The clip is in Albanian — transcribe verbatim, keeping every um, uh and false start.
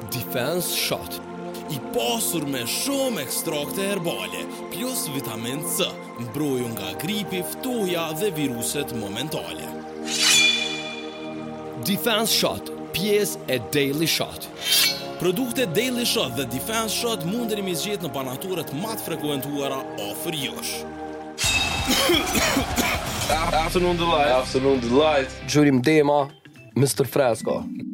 Defense Shot, i pasur me shumë ekstrakte herbale, plus vitamin C, mbrojtur nga gripi, ftohja dhe viruset momentale. Defense Shot, pjesë e Daily Shot. Produktet Daily Shot dhe Defense Shot mundeni mi zgjedh në banaturet më të frekuentuara afër jush. Afternoon Delight. Afternoon Delight. Gjurim Dema, mister Fresco.